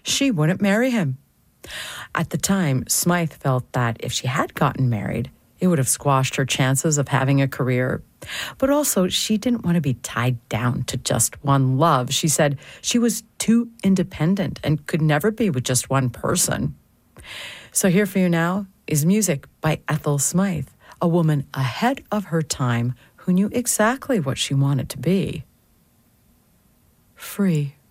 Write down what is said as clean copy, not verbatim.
she wouldn't marry him. At the time, Smythe felt that if she had gotten married, it would have squashed her chances of having a career. But also, she didn't want to be tied down to just one love. She said she was too independent and could never be with just one person. So here for you now is music by Ethel Smythe, a woman ahead of her time who knew exactly what she wanted to be. Free.